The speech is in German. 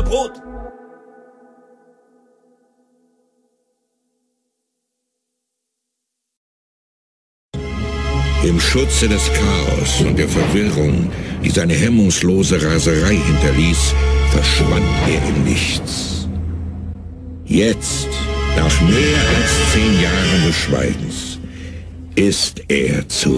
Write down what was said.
Brot! Im Schutze des Chaos und der Verwirrung, die seine hemmungslose Raserei hinterließ, verschwand er im Nichts. Jetzt, nach mehr als 10 Jahren des Schweigens, ist er zurück.